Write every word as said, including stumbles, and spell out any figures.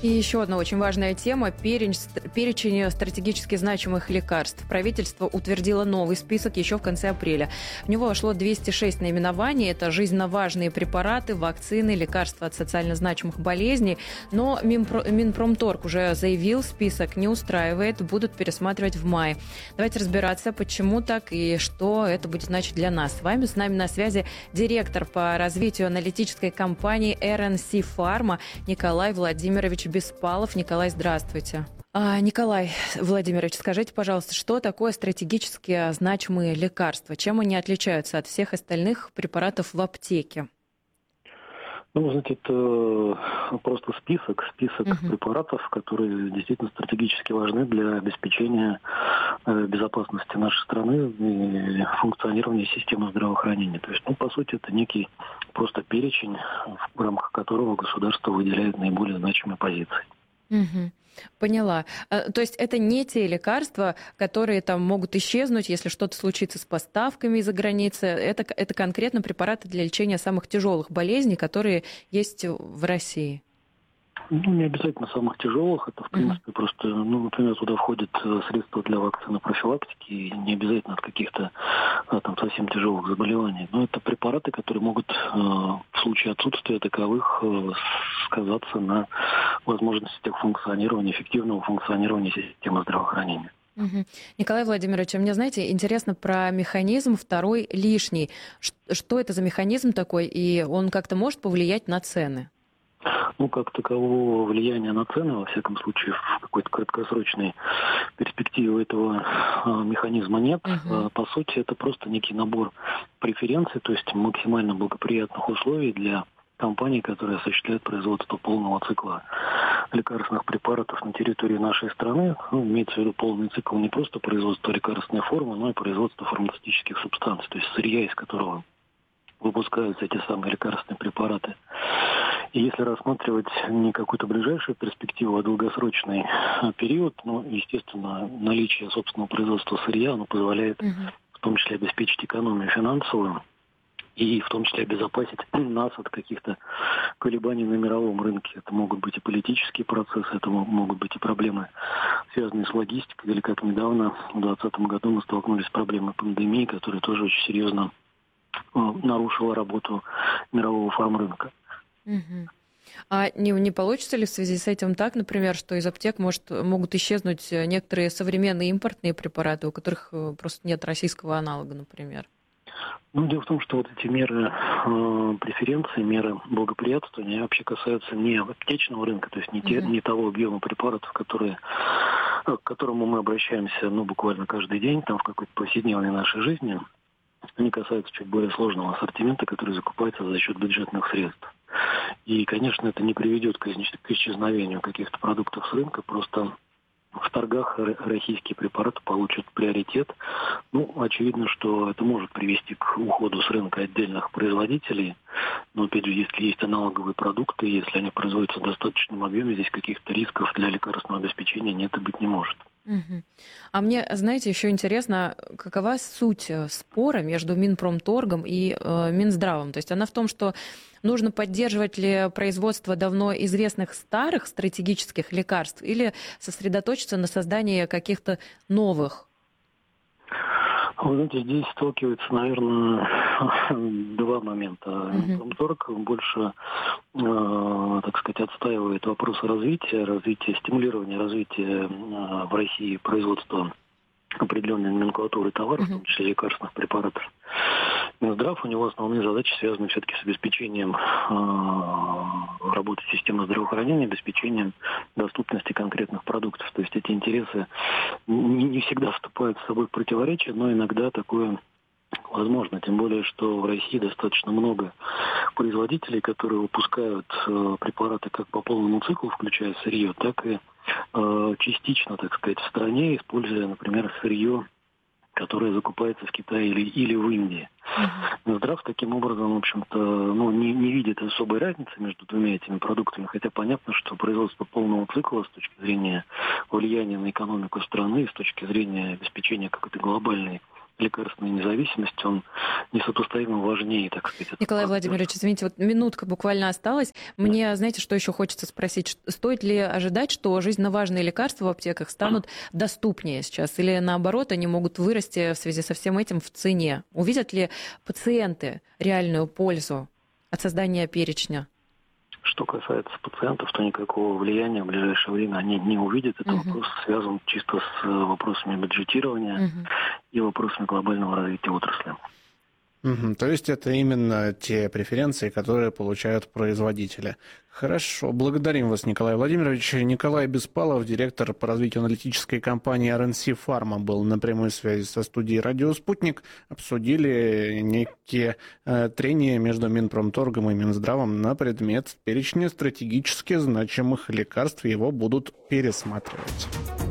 И еще одна очень важная тема – перечень стратегически значимых лекарств. Правительство утвердило новый список еще в конце апреля. В него вошло двести шесть наименований. Это жизненно важные препараты, вакцины, лекарства от социально значимых болезней. Но Минпромторг уже заявил, список не устраивает, будут пересматривать в мае. Давайте разбираться, почему так и что это будет значить для нас. С вами, с нами на связи директор по развитию аналитической компании эр эн си Pharma Николай Владимирович Беспалов. Николай, здравствуйте. А, Николай Владимирович, скажите, пожалуйста, что такое стратегически значимые лекарства? Чем они отличаются от всех остальных препаратов в аптеке? Ну, знаете, это просто список, список Uh-huh. препаратов, которые действительно стратегически важны для обеспечения безопасности нашей страны и функционирования системы здравоохранения. То есть, ну, по сути, это некий просто перечень, в рамках которого государство выделяет наиболее значимые позиции. Угу. Поняла. То есть это не те лекарства, которые там могут исчезнуть, если что-то случится с поставками из-за границы. Это, это конкретно препараты для лечения самых тяжелых болезней, которые есть в России. Ну, не обязательно самых тяжелых. Это, в принципе, uh-huh. просто, ну, например, туда входят средства для вакцины профилактики, и не обязательно от каких-то а, там совсем тяжелых заболеваний. Но это препараты, которые могут э, в случае отсутствия таковых э, сказаться на возможностях функционирования, эффективного функционирования системы здравоохранения. Угу. Николай Владимирович, мне, знаете, интересно про механизм второй лишний. Что это за механизм такой, и он как-то может повлиять на цены? Ну, как такового влияния на цены, во всяком случае, в какой-то краткосрочной перспективе у этого а, механизма нет. Uh-huh. А, по сути, это просто некий набор преференций, то есть максимально благоприятных условий для компаний, которые осуществляют производство полного цикла лекарственных препаратов на территории нашей страны. Ну, имеется в виду полный цикл не просто производства лекарственной формы, но и производства фармацевтических субстанций, то есть сырья, из которого выпускаются эти самые лекарственные препараты. И если рассматривать не какую-то ближайшую перспективу, а долгосрочный период, ну, естественно, наличие собственного производства сырья, оно позволяет uh-huh. в том числе обеспечить экономию финансовую и в том числе обезопасить нас от каких-то колебаний на мировом рынке. Это могут быть и политические процессы, это могут быть и проблемы, связанные с логистикой, или как недавно, в двадцатом году мы столкнулись с проблемой пандемии, которая тоже очень серьезно нарушила работу мирового фармрынка. Угу. А не, не получится ли в связи с этим так, например, что из аптек может, могут исчезнуть некоторые современные импортные препараты, у которых просто нет российского аналога, например? Ну, дело в том, что вот эти меры э, преференции, меры благоприятствования вообще касаются не аптечного рынка, то есть не, те, uh-huh. не того объема препаратов, которые, к которому мы обращаемся, ну, буквально каждый день, там, в какой-то повседневной нашей жизни. Они касаются чуть более сложного ассортимента, который закупается за счет бюджетных средств. И, конечно, это не приведет к исчезновению каких-то продуктов с рынка, просто в торгах российские препараты получат приоритет. Ну, очевидно, что это может привести к уходу с рынка отдельных производителей. Но, опять же, если есть аналоговые продукты, если они производятся в достаточном объеме, здесь каких-то рисков для лекарственного обеспечения нет и быть не может. Угу. А мне, знаете, еще интересно, какова суть спора между Минпромторгом и э, Минздравом? То есть она в том, что нужно поддерживать ли производство давно известных старых стратегических лекарств или сосредоточиться на создании каких-то новых? Вы знаете, здесь сталкиваются, наверное, два момента. Минпромторг uh-huh. больше, э, так сказать, отстаивает вопросы развития, развития, стимулирования развития э, в России производства определенной номенклатуры товаров, uh-huh. в том числе лекарственных препаратов. Минздрав, у него основные задачи связаны все-таки с обеспечением э, работы системы здравоохранения, обеспечением доступности конкретных продуктов. То есть эти интересы не, не всегда вступают с собой в противоречие, но иногда такое возможно. Тем более, что в России достаточно много производителей, которые выпускают э, препараты как по полному циклу, включая сырье, так и э, частично, так сказать, в стране, используя, например, сырье, которая закупается в Китае или, или в Индии. Минздрав таким образом, в общем-то, ну, не, не видит особой разницы между двумя этими продуктами, хотя понятно, что производство полного цикла с точки зрения влияния на экономику страны, с точки зрения обеспечения какой-то глобальной лекарственной независимости, он несопоставимо важнее, так сказать. Николай Владимирович, извините, вот минутка буквально осталась. Мне, да. знаете, что еще хочется спросить? Стоит ли ожидать, что жизненно важные лекарства в аптеках станут доступнее сейчас? Или наоборот, они могут вырасти в связи со всем этим в цене? Увидят ли пациенты реальную пользу от создания перечня? Что касается пациентов, то никакого влияния в ближайшее время они не увидят. Это uh-huh. вопрос связан чисто с вопросами бюджетирования uh-huh. и вопросами глобального развития отрасли. Угу, то есть это именно те преференции, которые получают производители. Хорошо, благодарим вас, Николай Владимирович. Николай Беспалов, директор по развитию аналитической компании ар эн си Pharma, был на прямой связи со студией «Радио Спутник». Обсудили некие э, трения между Минпромторгом и Минздравом на предмет перечня стратегически значимых лекарств. Его будут пересматривать.